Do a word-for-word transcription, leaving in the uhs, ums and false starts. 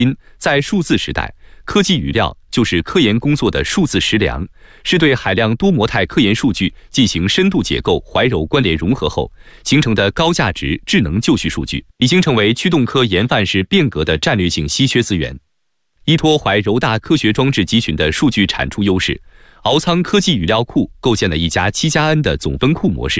因在数字时代，科技语料就是科研工作的数字食粮，是对海量多模态科研数据进行深度解构、怀柔关联融合后形成的高价值智能就绪数据，已经成为驱动科研范式变革的战略性稀缺资源。依托怀柔大科学装置集群的数据产出优势，敖仓科技语料库构建了一家七加 N 的总分库模式。